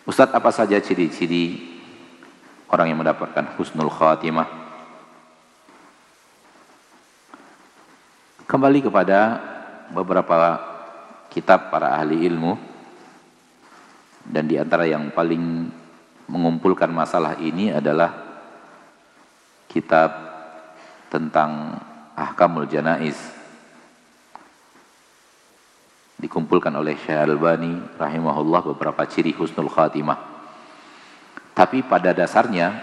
Ustadz, apa saja ciri-ciri orang yang mendapatkan husnul khatimah? Kembali kepada beberapa kitab para ahli ilmu, dan di antara yang paling mengumpulkan masalah ini adalah kitab tentang Ahkamul Janaiz, dikumpulkan oleh Syekh Albani rahimahullah beberapa ciri husnul khatimah. Tapi pada dasarnya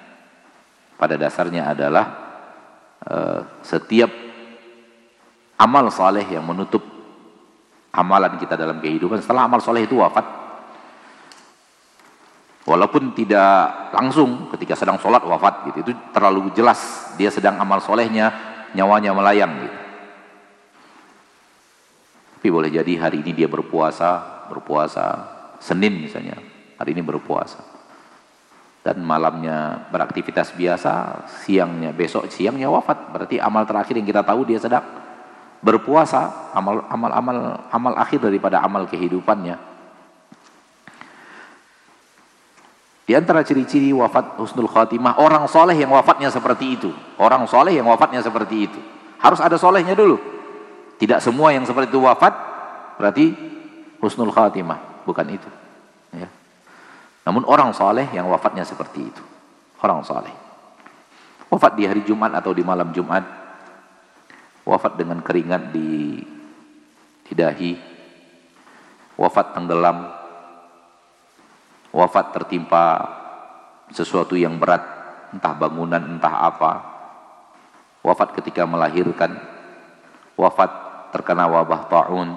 adalah setiap amal saleh yang menutup amalan kita dalam kehidupan. Setelah amal saleh itu wafat, walaupun tidak langsung ketika sedang sholat wafat gitu, itu terlalu jelas dia sedang amal solehnya, nyawanya melayang gitu. Tapi boleh jadi hari ini dia berpuasa Senin misalnya, hari ini berpuasa, dan malamnya beraktivitas biasa, besok siangnya wafat. Berarti amal terakhir yang kita tahu dia sedang berpuasa, amal akhir daripada amal kehidupannya. Di antara ciri-ciri wafat husnul khatimah, orang soleh yang wafatnya seperti itu. Orang soleh yang wafatnya seperti itu. Harus ada solehnya dulu. Tidak semua yang seperti itu wafat berarti husnul khatimah, bukan itu. Ya. Namun orang soleh yang wafatnya seperti itu. Orang soleh wafat di hari Jumat atau di malam Jumat, wafat dengan keringat di dahi, wafat tenggelam, wafat tertimpa sesuatu yang berat, entah bangunan, entah apa, wafat ketika melahirkan, wafat terkena wabah ta'un,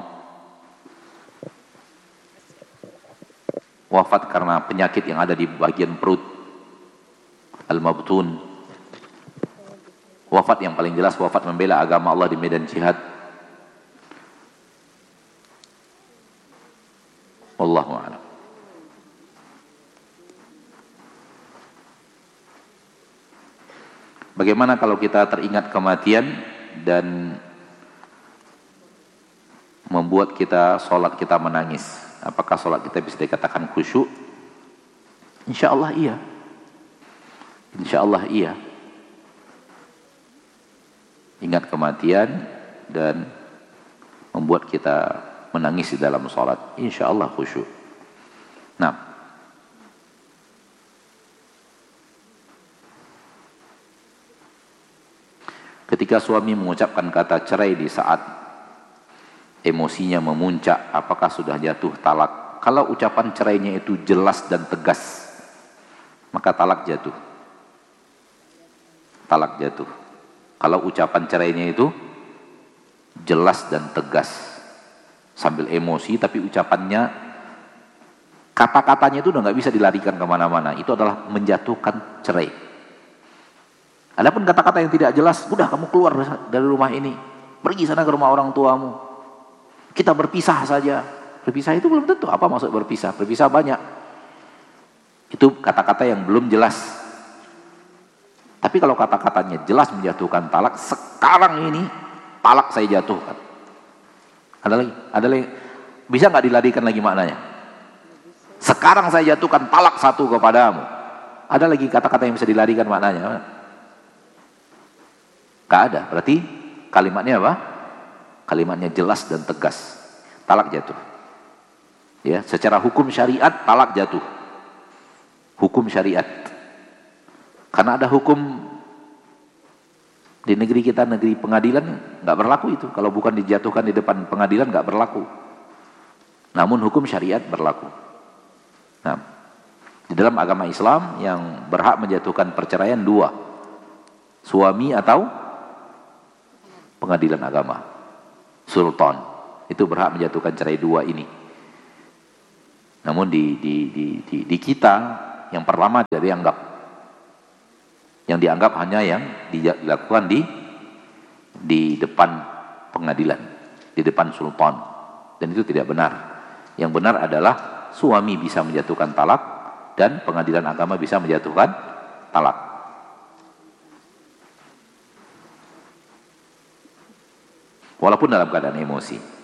wafat karena penyakit yang ada di bagian perut, al-mabtun, wafat yang paling jelas wafat membela agama Allah di medan jihad. Wallahu a'lam. Bagaimana kalau kita teringat kematian dan membuat sholat kita menangis? Apakah sholat kita bisa dikatakan khusyuk? Insya Allah iya. Insya Allah iya. Ingat kematian dan membuat kita menangis di dalam sholat, insya Allah khusyuk. Nah, ketika suami mengucapkan kata cerai di saat emosinya memuncak, apakah sudah jatuh talak? Kalau ucapan cerainya itu jelas dan tegas, maka talak jatuh. Talak jatuh. Kalau ucapan cerainya itu jelas dan tegas, sambil emosi, tapi ucapannya, kata-katanya itu udah nggak bisa dilarikan kemana-mana, itu adalah menjatuhkan cerai. Adapun kata-kata yang tidak jelas, udah kamu keluar dari rumah ini, pergi sana ke rumah orang tuamu, kita berpisah saja. Berpisah itu belum tentu. Apa maksud berpisah? Berpisah banyak. Itu kata-kata yang belum jelas. Tapi kalau kata-katanya jelas menjatuhkan talak, sekarang ini talak saya jatuhkan. Ada lagi. Bisa nggak dilarikan lagi maknanya? Sekarang saya jatuhkan talak satu kepadamu. Ada lagi kata-kata yang bisa dilarikan maknanya? Nggak ada. Berarti kalimatnya apa? Kalimatnya jelas dan tegas. Talak jatuh. Ya, secara hukum syariat talak jatuh. Hukum syariat. Karena ada hukum di negeri kita, negeri pengadilan, nggak berlaku itu. Kalau bukan dijatuhkan di depan pengadilan nggak berlaku. Namun hukum syariat berlaku. Nah, di dalam agama Islam yang berhak menjatuhkan perceraian dua, suami atau pengadilan agama, sultan, itu berhak menjatuhkan cerai dua ini. Namun di kita yang pertama tidak dianggap. Yang dianggap hanya yang dilakukan di depan pengadilan, di depan sultan, dan itu tidak benar. Yang benar adalah suami bisa menjatuhkan talak dan pengadilan agama bisa menjatuhkan talak. Walaupun dalam keadaan emosi.